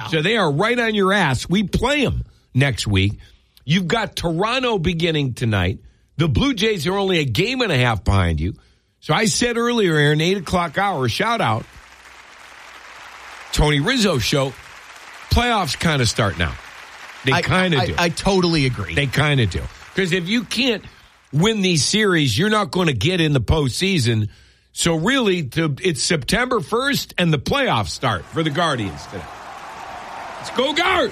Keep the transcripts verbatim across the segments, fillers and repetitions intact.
So they are right on your ass. We play them next week. You've got Toronto beginning tonight. The Blue Jays are only a game and a half behind you. So I said earlier, Aaron, eight o'clock hour, shout out, Tony Rizzo show, playoffs kind of start now. They kind of do. I, I totally agree. They kind of do. Because if you can't win these series, you're not going to get in the postseason. So really, to, it's September first and the playoffs start for the Guardians today. Let's go, Guard!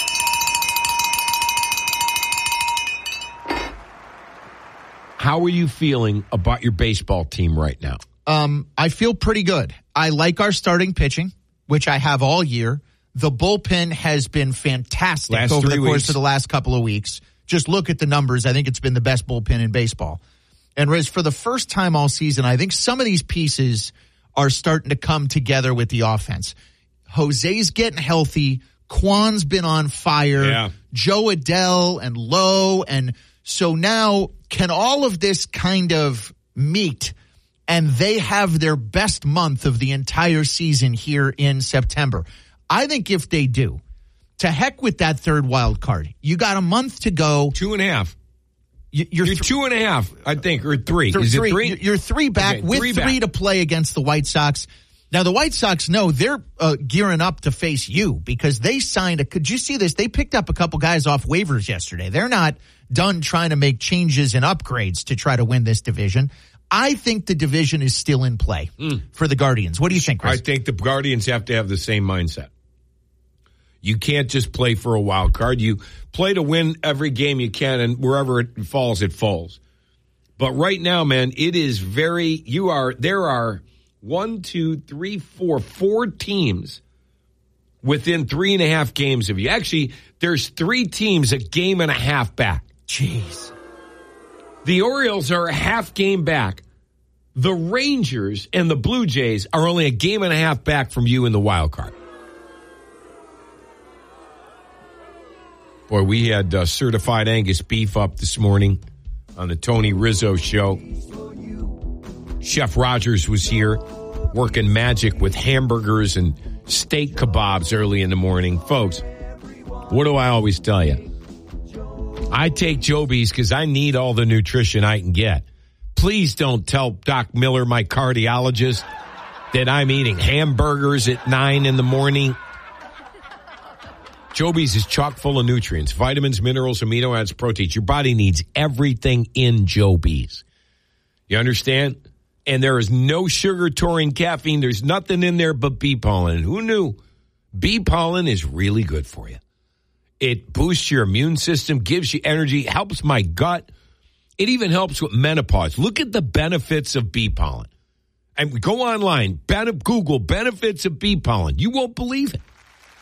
How are you feeling about your baseball team right now? Um, I feel pretty good. I like our starting pitching, which I have all year. The bullpen has been fantastic last over the course weeks. of the last couple of weeks. Just look at the numbers. I think it's been the best bullpen in baseball. And Riz, for the first time all season, I think some of these pieces are starting to come together with the offense. Jose's getting healthy. Kwan's been on fire. Yeah. Joe Adele and Lowe. And so now can all of this kind of meet and they have their best month of the entire season here in September? I think if they do, to heck with that third wild card. You got a month to go. Two and a half. You, you're you're th- two and a half, I think, or three. th- Is three. it three? You're three back okay, with three, three back. to play against the White Sox. Now, the White Sox know they're uh, gearing up to face you because they signed a – could you see this? They picked up a couple guys off waivers yesterday. They're not done trying to make changes and upgrades to try to win this division. I think the division is still in play mm. for the Guardians. What do you think, Chris? I think the Guardians have to have the same mindset. You can't just play for a wild card. You play to win every game you can, and wherever it falls, it falls. But right now, man, it is very – you are – there are one, two, three, four, four teams within three and a half games of you. Actually, there's three teams a game and a half back. Jeez. The Orioles are a half game back. The Rangers and the Blue Jays are only a game and a half back from you in the wild card. Boy, we had uh, certified Angus beef up this morning on the Tony Rizzo show. Chef Rogers was here working magic with hamburgers and steak kebabs early in the morning. Folks, what do I always tell you? I take Joby's because I need all the nutrition I can get. Please don't tell Doc Miller, my cardiologist, that I'm eating hamburgers at nine in the morning. Joby's is chock full of nutrients, vitamins, minerals, amino acids, proteins. Your body needs everything in Joby's. You understand? And there is no sugar, taurine, caffeine. There's nothing in there but bee pollen. And who knew? Bee pollen is really good for you. It boosts your immune system, gives you energy, helps my gut. It even helps with menopause. Look at the benefits of bee pollen. And go online, Google benefits of bee pollen. You won't believe it.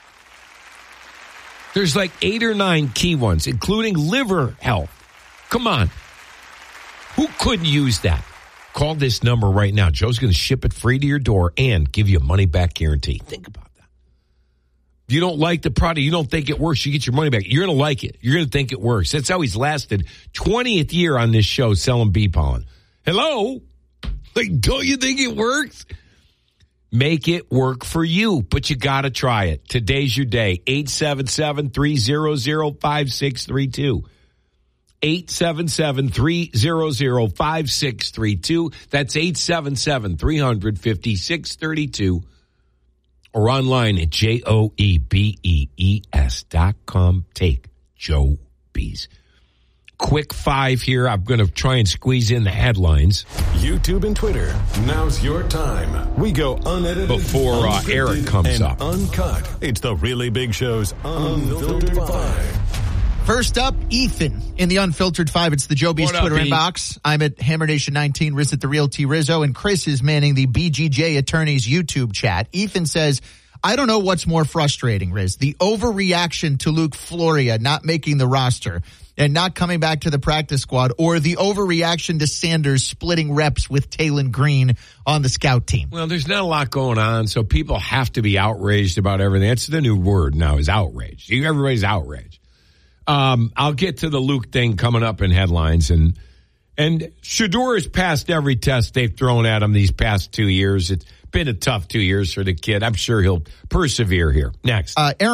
There's like eight or nine key ones, including liver health. Come on. Who couldn't use that? Call this number right now. Joe's going to ship it free to your door and give you a money-back guarantee. Think about that. If you don't like the product, you don't think it works, you get your money back. You're going to like it. You're going to think it works. That's how he's lasted twentieth year on this show selling bee pollen. Hello? Like, don't you think it works? Make it work for you, but you got to try it. Today's your day. eight seven seven, three hundred, five six three two. eight seven seven, three hundred, five six three two. That's eight seven seven, three hundred, five six three two. Or online at J O E B E E S dot com. Take Joby's. Quick five here. I'm going to try and squeeze in the headlines. YouTube and Twitter. Now's your time. We go unedited, before uh, Eric comes and up. Uncut. It's the Really Big Show's Unfiltered Five. First up, Ethan in the Unfiltered Five. It's the Joby's What up, Twitter E? inbox. I'm at Hammer Nation nineteen, Riz at the Real T Rizzo, and Chris is manning the B G J Attorneys YouTube chat. Ethan says, I don't know what's more frustrating, Riz, the overreaction to Luke Floria not making the roster and not coming back to the practice squad, or the overreaction to Sanders splitting reps with Taylon Green on the scout team. Well, there's not a lot going on, so people have to be outraged about everything. That's the new word now, is outraged. Everybody's outraged. Um, I'll get to the Luke thing coming up in headlines, and and Shedeur has passed every test they've thrown at him these past two years. It's been a tough two years for the kid. I'm sure he'll persevere here. Next. Uh, Aaron